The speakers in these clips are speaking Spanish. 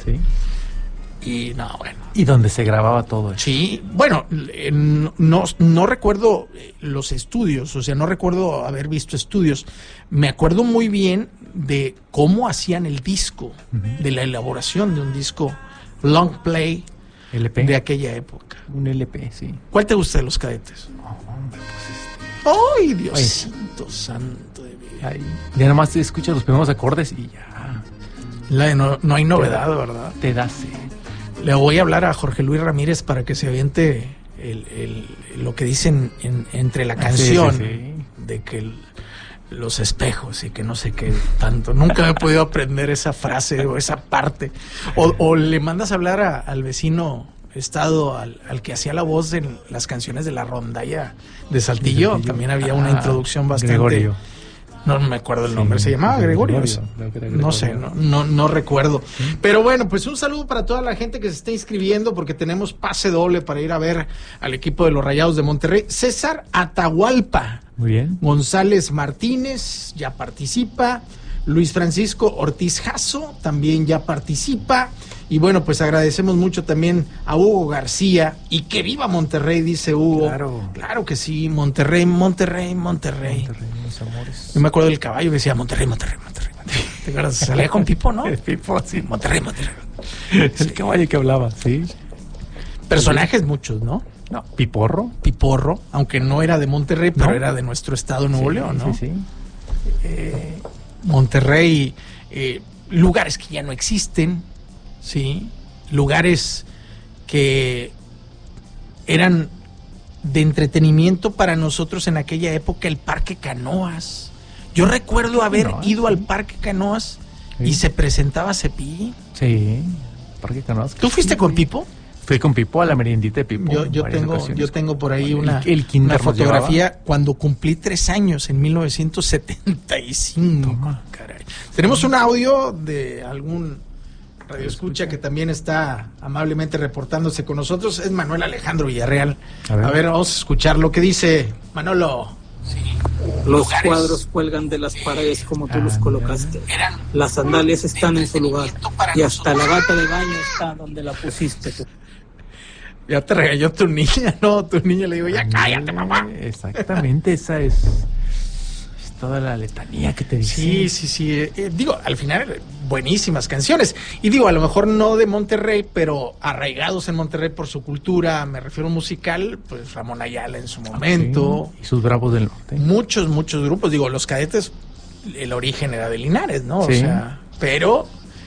Sí. Y no, bueno. Y donde se grababa todo eso. Sí, bueno, no recuerdo los estudios, o sea, no recuerdo haber visto estudios. Me acuerdo muy bien de cómo hacían el disco, de la elaboración de un disco long play LP. de aquella época. Un LP, sí. ¿Cuál te gusta de Los Cadetes? Oh, hombre, pues ¡Ay, Diosito santo de vida! ahí. Ya nomás te escuchas los primeros acordes y ya. La de no hay novedad, ¿verdad? Te da sed. Le voy a hablar a Jorge Luis Ramírez para que se aviente lo que dicen entre la canción, sí. de que los espejos y que no sé qué tanto. Nunca he podido aprender esa frase o esa parte. O le mandas a hablar al vecino estado, al que hacía la voz en las canciones de la rondalla de Saltillo. También había una introducción bastante... Gregorio. No me acuerdo el nombre, se llamaba Gregorio. No sé, no recuerdo. ¿Sí? Pero bueno, pues un saludo para toda la gente que se está inscribiendo, porque tenemos pase doble para ir a ver al equipo de los Rayados de Monterrey. César Atahualpa. Muy bien. González Martínez ya participa. Luis Francisco Ortiz Jasso también ya participa. Y bueno, pues agradecemos mucho también a Hugo García. Y que viva Monterrey, dice Hugo. Claro que sí, Monterrey, Monterrey, Monterrey. Monterrey, mis amores. Yo me acuerdo del caballo que decía Monterrey, Monterrey, Monterrey. ¿Te acuerdas? Salía con Pipo, ¿no? Pipo, sí. Monterrey, Monterrey. El caballo que hablaba, sí. Personajes muchos, ¿no? No, Piporro. Piporro, aunque no era de Monterrey, pero era de nuestro estado Nuevo León, ¿no? Sí. Monterrey, lugares que ya no existen, ¿sí? Lugares que eran de entretenimiento para nosotros en aquella época, el Parque Canoas. Yo recuerdo haber ido al Parque Canoas y se presentaba Cepillín. Sí, Parque Canoas. ¿Tú fuiste con Pipo? Fui con Pipo a la meriendita de Pipo. Yo tengo por ahí una fotografía cuando cumplí 3 años, en 1975. Toma. Caray. Tenemos un audio de algún radioescucha que también está amablemente reportándose con nosotros. Es Manuel Alejandro Villarreal. A ver, vamos a escuchar lo que dice Manolo. Sí. Los cuadros cuelgan de las paredes como tú los colocaste. Las sandalias están en su lugar. Y hasta la bata de baño está donde la pusiste tú. Ya te regañó tu niña, ¿no? Tu niña le digo, ya cállate, mamá. Exactamente, esa es toda la letanía que te dice. Sí. Digo, al final, buenísimas canciones. Y digo, a lo mejor no de Monterrey, pero arraigados en Monterrey por su cultura, me refiero musical, pues Ramón Ayala en su momento. Sí. Y sus Bravos del Norte. Muchos grupos. Digo, los Cadetes, el origen era de Linares, ¿no? Sí. O sea, pero...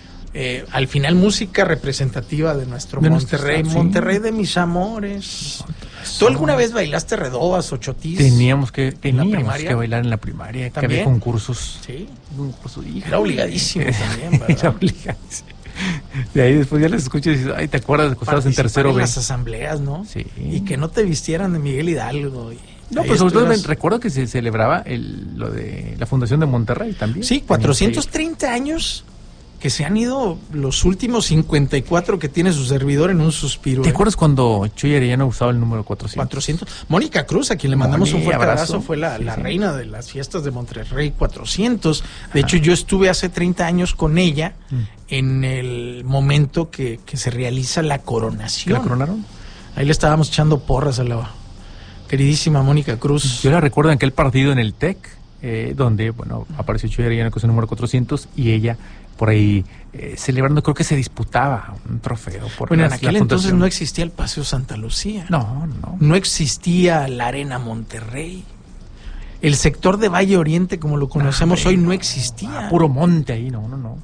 al final música representativa de nuestro Monterrey, Monterrey de mis amores. ¿Tú alguna vez bailaste redobas o chotis? Teníamos que bailar en la primaria, que había concursos. Sí. Era obligadísimo también, ¿verdad? Era obligadísimo. De ahí después ya les escucho y dices, ay, ¿te acuerdas de que estabas en tercero B? En las asambleas, ¿no? Sí. Y que no te vistieran de Miguel Hidalgo. No, pues sobre todo recuerdo que se celebraba lo de la Fundación de Monterrey también. Sí, 430 años que se han ido los últimos 54 que tiene su servidor en un suspiro. ¿Te acuerdas cuando Chuy Arellano usaba el número 400? Mónica Cruz, a quien le mandamos un fuerte abrazo, fue la reina de las fiestas de Monterrey 400. De hecho, yo estuve hace 30 años con ella en el momento que se realiza la coronación. ¿La coronaron? Ahí le estábamos echando porras a la queridísima Mónica Cruz. Yo la recuerdo en aquel partido en el TEC, donde, apareció Chuy Arellano con su número 400 y ella por ahí celebrando, creo que se disputaba un trofeo. En aquel entonces no existía el Paseo Santa Lucía. No existía la Arena Monterrey. El sector de Valle Oriente, como lo conocemos hoy, no existía. Puro monte ahí, no.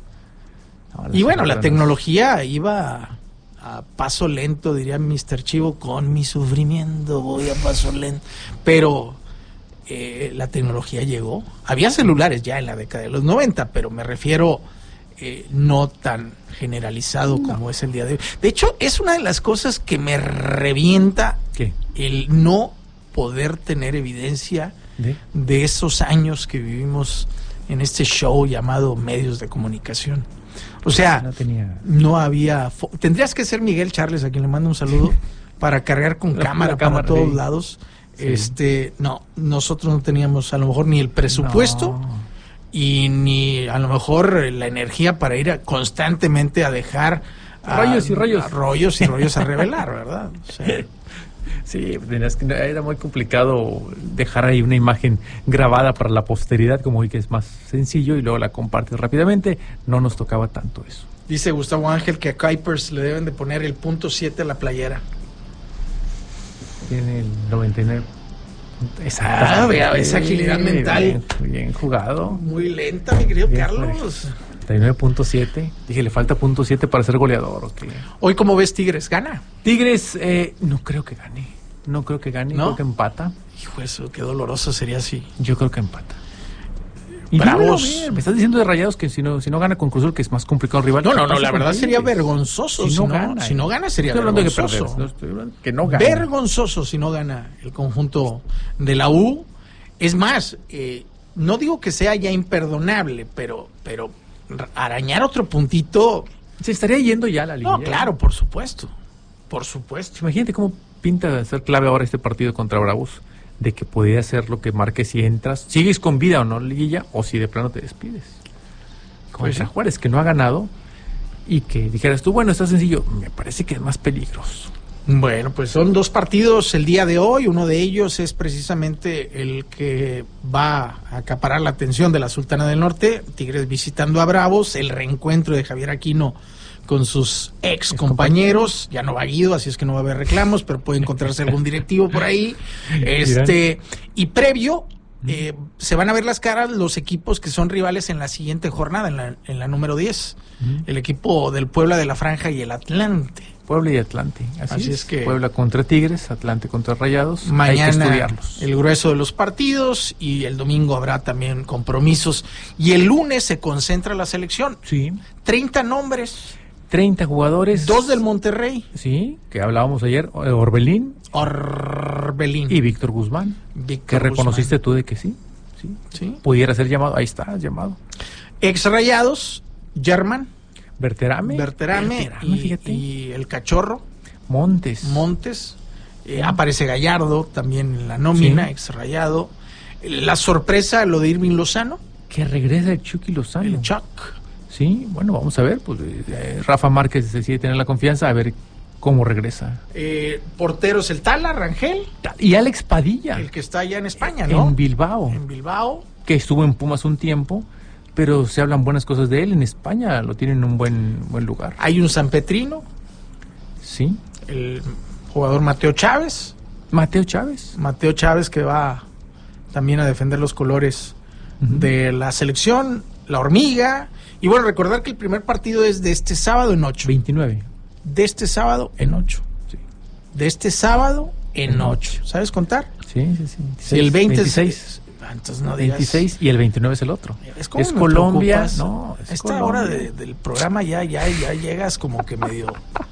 Y bueno, la tecnología iba a paso lento, diría Mr. Chivo, con mi sufrimiento voy a paso lento. Pero la tecnología llegó. Había celulares ya en la década de los 90, pero me refiero... no tan generalizado como es el día de hoy. De hecho, es una de las cosas que me revienta. ¿Qué? El no poder tener evidencia de esos años que vivimos en este show llamado medios de comunicación. O sea, no había... Tendrías que ser Miguel Charles, a quien le mando un saludo, para cargar con cámara para todos lados. Sí. No, nosotros no teníamos a lo mejor ni el presupuesto... y ni a lo mejor la energía para ir constantemente a dejar rollos y rollos a revelar, ¿verdad? O sea, sí, era muy complicado dejar ahí una imagen grabada para la posteridad, como hoy que es más sencillo y luego la compartes rápidamente. No nos tocaba tanto eso. Dice Gustavo Ángel que a Kuipers le deben de poner el .7 a la playera. Tiene el 99. Exacto. Vea, esa agilidad mental. Bien jugado. Muy lenta, mi querido bien, Carlos. 39.7. Dije, le falta .7 para ser goleador. Okay. Hoy, ¿cómo ves Tigres? ¿Gana? Tigres, no creo que gane. ¿No? Creo que que empata. Hijo, eso, qué doloroso sería así. Yo creo que empata. Y Bravos. Me estás diciendo de Rayados que si no gana con Cruz Azul, que es más complicado el rival. No, la verdad sería vergonzoso. Si no gana sería vergonzoso. Que no gana. Vergonzoso si no gana el conjunto de la U. Es más, no digo que sea ya imperdonable, pero arañar otro puntito. Se estaría yendo ya la línea. No, claro, por supuesto. Por supuesto. Imagínate cómo pinta de ser clave ahora este partido contra Bravos, de que podría ser lo que marque si entras, sigues con vida o no, liguilla, o si de plano te despides. Contra Juárez, que no ha ganado, y que dijeras tú, bueno, está sencillo, me parece que es más peligroso. Bueno, pues son 2 partidos el día de hoy. Uno de ellos es precisamente el que va a acaparar la atención de la Sultana del Norte, Tigres visitando a Bravos, el reencuentro de Javier Aquino con sus ex compañeros. Ya no va Guido, así es que no va a haber reclamos, pero puede encontrarse algún directivo por ahí. Y previo, se van a ver las caras los equipos que son rivales en la siguiente jornada, en la número 10. El equipo del Puebla de la Franja y el Atlante. Puebla y Atlante, así es que Puebla contra Tigres, Atlante contra Rayados. Mañana hay que estudiarlos. El grueso de los partidos, y el domingo habrá también compromisos, y el lunes se concentra la selección. Sí. 30 nombres. 30 jugadores. 2 del Monterrey. Sí, que hablábamos ayer, Orbelín y Víctor Guzmán. Que reconociste tú de que sí. Pudiera ser llamado, ahí está, llamado. Ex Rayados, Germán. Berterame, y el Cachorro Montes. Aparece Gallardo también en la nómina, ex Rayado. La sorpresa, lo de Irving Lozano, que regresa el Chucky Lozano, el Chuck. Sí, bueno, vamos a ver, pues Rafa Márquez decide tener la confianza, a ver cómo regresa. Porteros el Tala, Rangel y Alex Padilla, el que está allá en España, ¿no? En Bilbao, que estuvo en Pumas un tiempo, pero se hablan buenas cosas de él. En España lo tienen en un buen lugar. Hay un sanpetrino. Sí. El jugador Mateo Chávez, que va también a defender los colores de la selección. La Hormiga. Y bueno, recordar que el primer partido es de este sábado en 8. 29. De este sábado en 8. Sí. De este sábado en 8. ¿Sabes contar? Sí. 26, el 26. Entonces no digas. 26 y el 29 es el otro. Es Colombia. No, a esta hora del programa ya llegas como que medio.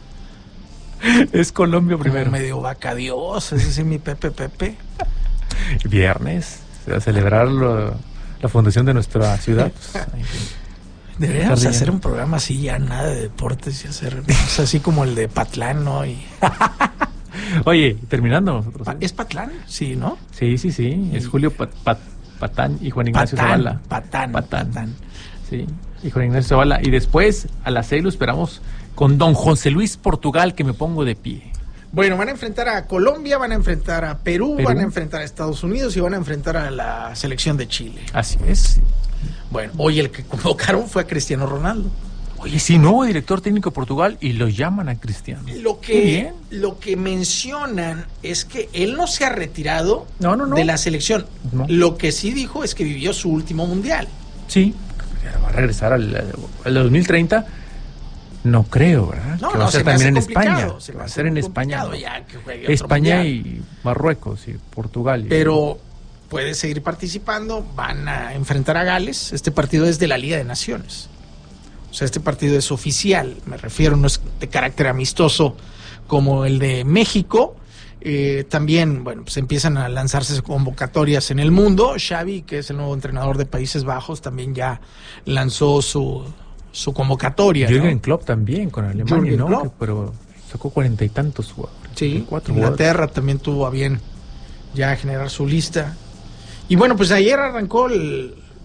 Es Colombia primero. Medio vaca Dios, es decir, mi Pepe. Viernes, a celebrar la fundación de nuestra ciudad. Deberíamos hacer un programa así, ya nada de deportes, y hacer así como el de Patlán, ¿no? Oye, terminando nosotros. ¿Es Patlán? Sí, ¿no? Sí. Es Julio Patán y Juan Ignacio Zavala. Patán. Sí, y Juan Ignacio Zavala. Y después, a las 6 lo esperamos con don José Luis Portugal, que me pongo de pie. Bueno, van a enfrentar a Colombia, van a enfrentar a Perú, van a enfrentar a Estados Unidos y van a enfrentar a la selección de Chile. Así es. Bueno, hoy el que convocaron fue a Cristiano Ronaldo. Oye, sí, nuevo director técnico de Portugal, y lo llaman a Cristiano. Lo que mencionan es que él no se ha retirado de la selección. No. Lo que sí dijo es que vivió su último mundial. Sí, va a regresar al 2030. No creo, ¿verdad? No, que va a ser también en España. Va a ser en España. España y Marruecos y Portugal. Pero puede seguir participando. Van a enfrentar a Gales. Este partido es de la Liga de Naciones. O sea, este partido es oficial. Me refiero, no es de carácter amistoso como el de México. También, bueno, pues empiezan a lanzarse convocatorias en el mundo. Xavi, que es el nuevo entrenador de Países Bajos, también ya lanzó su convocatoria. Jürgen Klopp también con Alemania, ¿no? Pero sacó 40 y tantos jugadores. Sí, Inglaterra también tuvo a bien ya generar su lista. Y bueno, pues ayer arrancó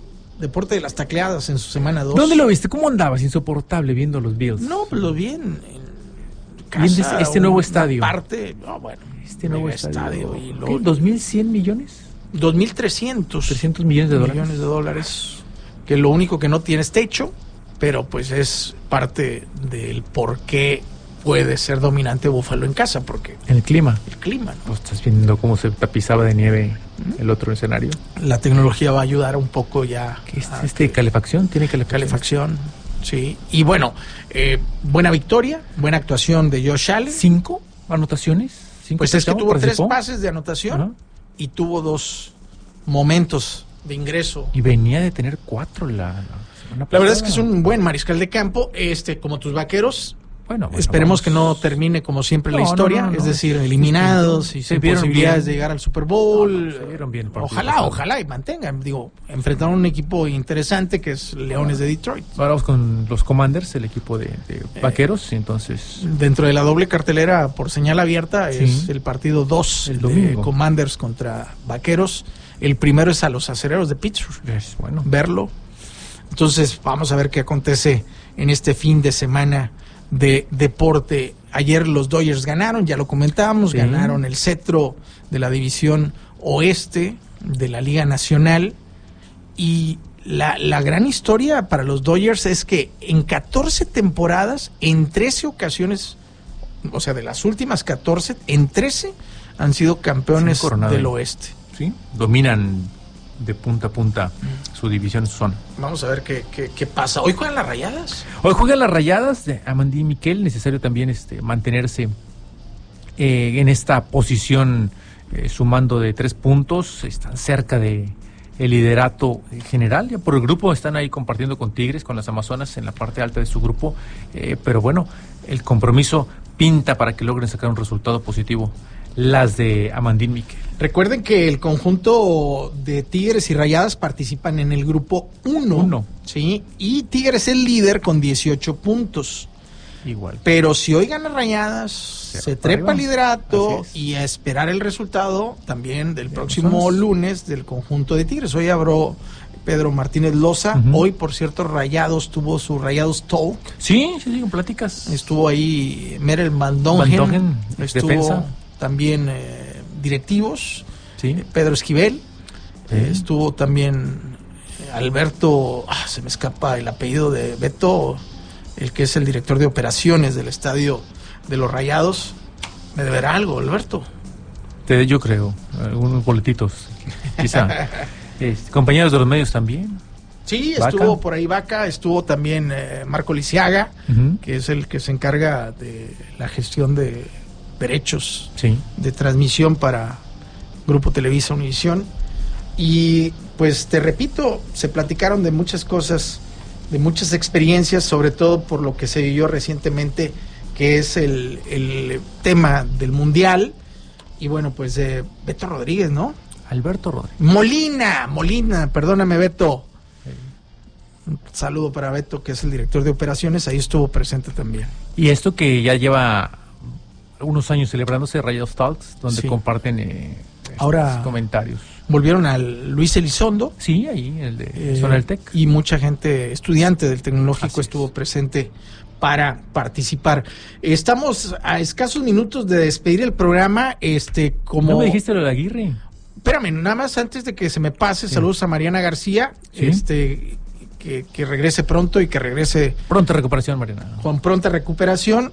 deporte de las tacleadas en su semana 2. ¿Dónde lo viste? ¿Cómo andabas? Insoportable viendo los Bills. No, pues lo vi en casa. Este nuevo estadio. Este nuevo estadio. ¿Y luego, ¿2.100 millones? 2.300. 300 millones de dólares. Millones de dólares. Que lo único que no tiene es techo, pero pues es parte del por qué puede ser dominante Buffalo en casa, porque el clima, ¿no? Pues estás viendo cómo se tapizaba de nieve el otro escenario. La tecnología va a ayudar un poco ya. ¿Qué calefacción? ¿Tiene calefacción? Sí. Y bueno, buena victoria, buena actuación de Josh Allen. 5 anotaciones. Pues es que tuvo 3 pases de anotación y tuvo 2 momentos de ingreso. Y venía de tener 4 la verdad es que es un buen mariscal de campo, como tus Vaqueros. Bueno, esperemos que no termine como siempre la historia, es decir, eliminados y sin posibilidades de llegar al Super Bowl. Se vieron bien. Ojalá y mantengan. Enfrentaron un equipo interesante que es Leones de Detroit. Ahora vamos con los Commanders, el equipo de Vaqueros, entonces... Dentro de la doble cartelera por señal abierta es el partido 2 de Commanders contra Vaqueros. El primero es a los Acereros de Pittsburgh. Es bueno verlo. Entonces vamos a ver qué acontece en este fin de semana de deporte. Ayer los Dodgers ganaron, ya lo comentábamos, ganaron el cetro de la división oeste de la Liga Nacional, y la gran historia para los Dodgers es que en 14 temporadas, en 13 ocasiones, o sea, de las últimas 14, en 13 han sido campeones del oeste. Sí, dominan de punta a punta su división, su zona. Vamos a ver qué pasa. ¿Hoy juegan las Rayadas? Hoy juegan las Rayadas de Amandí Miquel. Necesario también mantenerse en esta posición, sumando de 3 puntos. Están cerca de el liderato general. Ya por el grupo están ahí compartiendo con Tigres, con las Amazonas en la parte alta de su grupo. Pero bueno, el compromiso pinta para que logren sacar un resultado positivo las de Amandín Miquel. Recuerden que el conjunto de Tigres y Rayadas participan en el grupo 1, ¿sí? Y Tigres es el líder con 18 puntos. Igual. Pero si hoy gana Rayadas, se trepa el liderato y a esperar el resultado también del próximo lunes del conjunto de Tigres. Hoy habló Pedro Martínez Loza. Hoy, por cierto, Rayados tuvo su Rayados Talk. Sí, con pláticas. Estuvo ahí Merel Mandongen, estuvo defensa. También directivos, Pedro Esquivel, estuvo también Alberto, se me escapa el apellido de Beto, el que es el director de operaciones del estadio de los Rayados. ¿Me deberá algo, Alberto? Yo creo, algunos boletitos, quizá. Compañeros de los medios también. Sí, estuvo por ahí Vaca, estuvo también Marco Lisiaga, que es el que se encarga de la gestión de derechos de transmisión para Grupo Televisa Univisión. Y pues te repito, se platicaron de muchas cosas, de muchas experiencias, sobre todo por lo que se vivió recientemente, que es el tema del Mundial. Y bueno, pues Beto Rodríguez, ¿no? Alberto Rodríguez. Molina, perdóname, Beto. Un saludo para Beto, que es el director de operaciones, ahí estuvo presente también. Y esto que ya lleva unos años celebrándose, Rayados Talks, donde comparten ahora comentarios. Volvieron al Luis Elizondo. Sí, ahí, el de Zona del TEC. Y mucha gente, estudiante del Tecnológico, estuvo presente para participar. Estamos a escasos minutos de despedir el programa. Como ¿no me dijiste lo de Aguirre? Espérame, nada más antes de que se me pase, saludos a Mariana García, que regrese pronto y que regrese... Pronta recuperación, Mariana. Con pronta recuperación.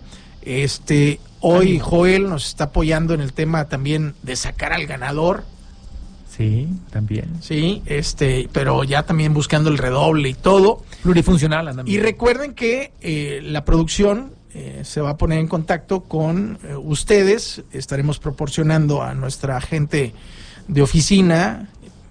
Hoy Joel nos está apoyando en el tema también de sacar al ganador. Sí, también. Sí, pero ya también buscando el redoble y todo. Plurifuncional, anda. Y recuerden que la producción se va a poner en contacto con ustedes. Estaremos proporcionando a nuestra gente de oficina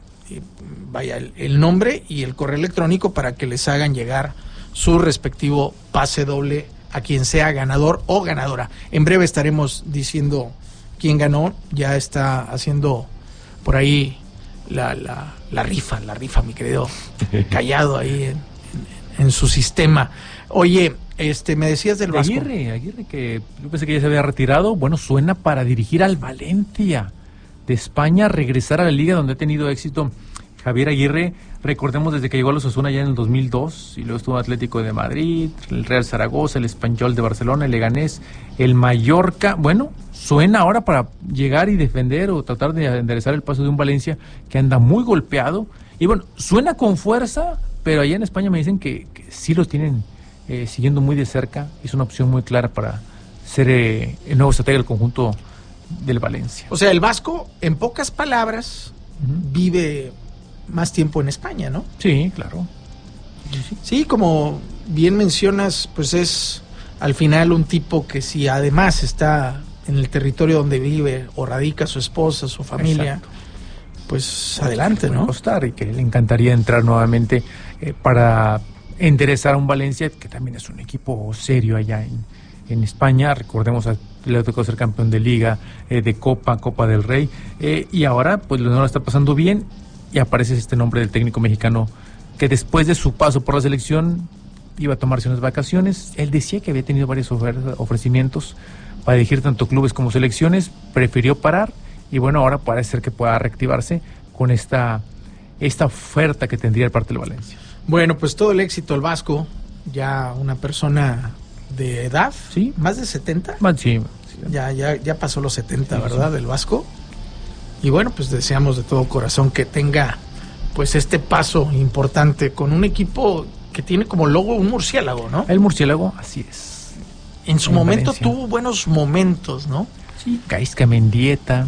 el nombre y el correo electrónico para que les hagan llegar su respectivo pase doble a quien sea ganador o ganadora. En breve estaremos diciendo quién ganó. Ya está haciendo por ahí la rifa, mi querido Callado, ahí en su sistema. Oye, me decías del Vasco. Aguirre, que yo pensé que ya se había retirado. Bueno, suena para dirigir al Valencia de España, regresar a la liga donde ha tenido éxito Javier Aguirre. Recordemos desde que llegó a los Osasuna ya en el 2002, y luego estuvo en Atlético de Madrid, el Real Zaragoza, el Español de Barcelona, el Leganés, el Mallorca. Bueno, suena ahora para llegar y defender o tratar de enderezar el paso de un Valencia que anda muy golpeado. Y bueno, suena con fuerza, pero allá en España me dicen que sí lo tienen siguiendo muy de cerca. Es una opción muy clara para ser el nuevo estratega del conjunto del Valencia. O sea, el vasco, en pocas palabras, vive más tiempo en España, ¿no? Sí, claro. Sí, como bien mencionas, pues es al final un tipo que si además está en el territorio donde vive o radica su esposa, su familia, exacto, pues adelante, ¿no? Costar, y que le encantaría entrar nuevamente para enderezar a un Valencia que también es un equipo serio allá en España. Recordemos, le tocó ser campeón de Liga, de Copa del Rey, y ahora pues no lo está pasando bien, y aparece este nombre del técnico mexicano que después de su paso por la selección iba a tomarse unas vacaciones. Él decía que había tenido varios ofrecimientos para dirigir tanto clubes como selecciones, prefirió parar, y bueno, ahora parece ser que pueda reactivarse con esta oferta que tendría de parte del Valencia. Bueno, pues todo el éxito al vasco, ya una persona de edad, ¿sí? ¿Más de 70? Sí. Ya pasó los 70, sí, ¿verdad? Sí. Del vasco. Y bueno, pues deseamos de todo corazón que tenga pues este paso importante con un equipo que tiene como logo un murciélago, ¿no? El murciélago, así es. En su momento Valencia tuvo buenos momentos, ¿no? Sí, Gaizka Mendieta,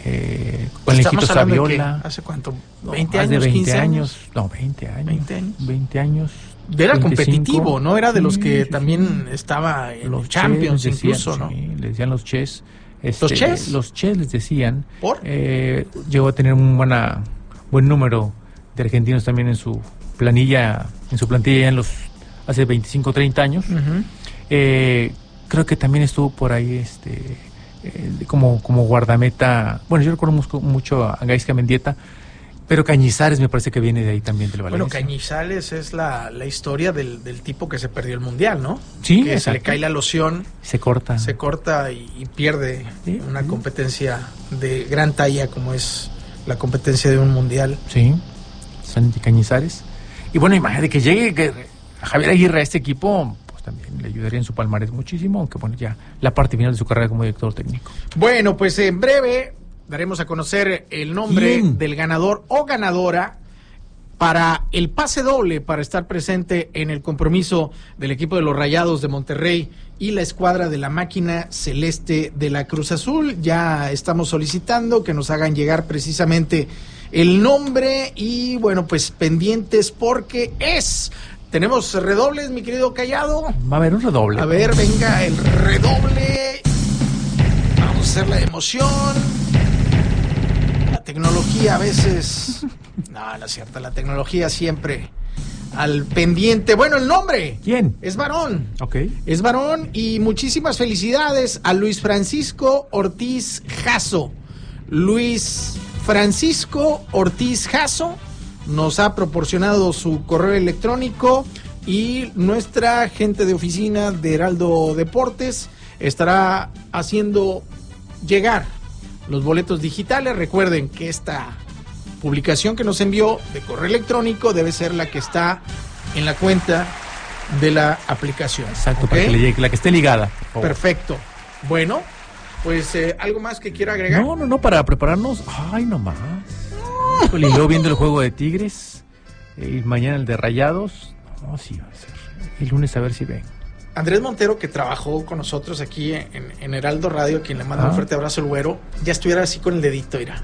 con el hijito Saviola. ¿Hace cuánto? ¿20 años? De 20 años. No, 20 años. 20 años. 20 años. Era 25, competitivo, ¿no? Era de los que también estaba en los Champions, incluso, ¿no? Sí, le decían los Ches. ¿Los Ches? Los Ches les decían. ¿Por? Llegó a tener un buen número de argentinos también en su plantilla ya en hace 25, 30 años. Uh-huh. Creo que también estuvo por ahí como guardameta. Bueno, yo recuerdo mucho a Gaizka Mendieta, pero Cañizares me parece que viene de ahí también del Valencia. Bueno, Cañizares es la historia del tipo que se perdió el Mundial, ¿no? Sí, que se le cae la loción, se corta y pierde, ¿sí? Una competencia de gran talla como es la competencia de un Mundial. Sí, Santi Cañizares. Y bueno, imagínate que llegue a Javier Aguirre a este equipo, pues también le ayudaría en su palmarés muchísimo, aunque bueno, ya la parte final de su carrera como director técnico. Bueno, pues en breve daremos a conocer el nombre del ganador o ganadora para el pase doble para estar presente en el compromiso del equipo de los Rayados de Monterrey y la escuadra de la máquina celeste de la Cruz Azul. Ya estamos solicitando que nos hagan llegar precisamente el nombre y bueno, pues pendientes porque tenemos redobles, mi querido Callado. Va a haber un redoble. A ver, venga el redoble. Vamos a hacer la emoción. La tecnología a veces... No es cierto, la tecnología siempre al pendiente. Bueno, el nombre. ¿Quién? Es varón. Ok. Es varón y muchísimas felicidades a Luis Francisco Ortiz Jasso. Luis Francisco Ortiz Jasso nos ha proporcionado su correo electrónico y nuestra gente de oficina de Heraldo Deportes estará haciendo llegar los boletos digitales. Recuerden que esta publicación que nos envió de correo electrónico debe ser la que está en la cuenta de la aplicación. Exacto, ¿okay? Para que le llegue, la que esté ligada. Perfecto. Bueno, pues ¿algo más que quiera agregar? No, para prepararnos. Ay, no más. Y luego viendo el juego de Tigres y mañana el de Rayados. No, sí va a ser. El lunes a ver si ven. Andrés Montero, que trabajó con nosotros aquí en Heraldo Radio, a quien le manda un fuerte abrazo el güero, ya estuviera así con el dedito, mira.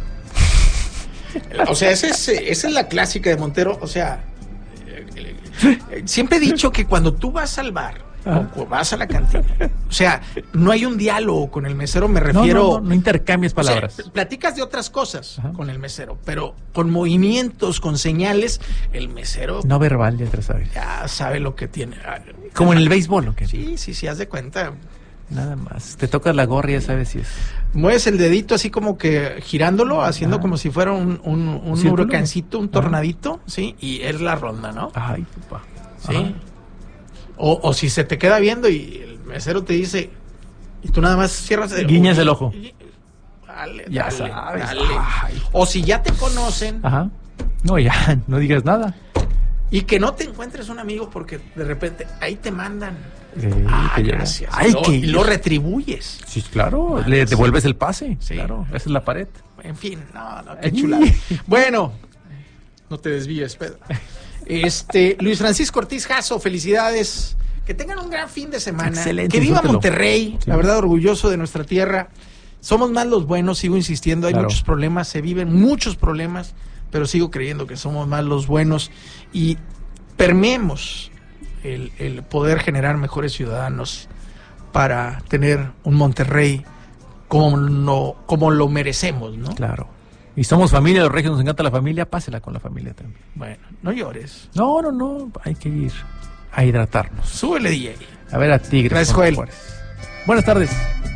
O sea, esa es la clásica de Montero. O sea, siempre he dicho que cuando tú vas al bar o vas a la cantina, o sea, no hay un diálogo con el mesero, me refiero... No intercambias palabras. O sea, platicas de otras cosas con el mesero, pero con movimientos, con señales, el mesero... No verbal, ya sabe lo que tiene. Como en el béisbol, ¿o qué? Sí, haz de cuenta. Nada más. Te tocas la gorra y ya sabes si es... Mueves el dedito así como que girándolo, haciendo como si fuera un huracancito, un tornadito, ¿sí? Y es la ronda, ¿no? Ay, papá. ¿Sí? O si se te queda viendo y el mesero te dice, y tú nada más cierras... Guiñas el ojo. Dale. Ya sabes. O si ya te conocen... No, ya, no digas nada. Y que no te encuentres un amigo porque de repente ahí te mandan. Gracias. Y lo retribuyes. Sí, claro. Le devuelves el pase. Sí. Claro, esa es la pared. En fin, qué chulada. Bueno, no te desvíes, Pedro. Luis Francisco Ortiz Jasso, felicidades. Que tengan un gran fin de semana. Excelente. Que viva Monterrey, sí. La verdad, orgulloso de nuestra tierra. Somos más los buenos, sigo insistiendo. Hay muchos problemas, se viven muchos problemas, pero sigo creyendo que somos más los buenos y permeemos el poder generar mejores ciudadanos para tener un Monterrey como lo merecemos, ¿no? Claro. Y somos familia, los regios nos encanta la familia, pásela con la familia también. Bueno, no llores. No, hay que ir a hidratarnos. Súbele, DJ. A ver a Tigres. Gracias, Joel. Buenas tardes.